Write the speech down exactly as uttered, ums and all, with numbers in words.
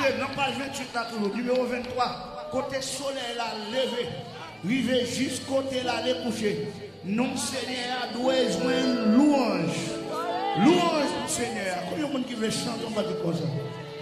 Regardez, dans page vingt-huit, là, toujours, numéro vingt-trois, côté soleil là, levé, rivé jusqu'au côté là, les coucher. Non, Seigneur, doit joindre louange. Louange pour Seigneur. Combien de monde qui veut chanter, on va dire comme ça?